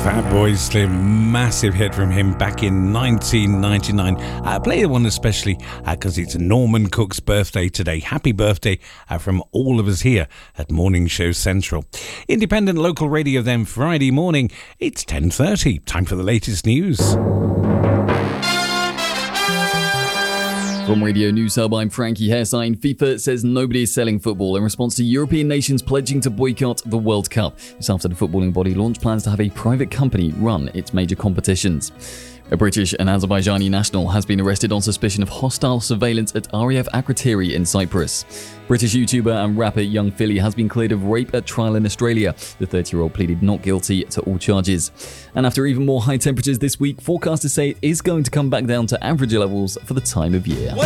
Fatboy Slim, massive hit from him back in 1999. I play the one especially because it's Norman Cook's birthday today. Happy birthday from all of us here at Morning Show Central. Independent local radio then Friday morning. It's 10:30. Time for the latest news. From Radio News Hub, I'm Frankie Hairsign. FIFA says nobody is selling football in response to European nations pledging to boycott the World Cup. It's after the footballing body launched plans to have a private company run its major competitions. A British and Azerbaijani national has been arrested on suspicion of hostile surveillance at Ariev Akrotiri in Cyprus. British YouTuber and rapper Young Philly has been cleared of rape at trial in Australia. The 30-year-old pleaded not guilty to all charges. And after even more high temperatures this week, forecasters say it is going to come back down to average levels for the time of year.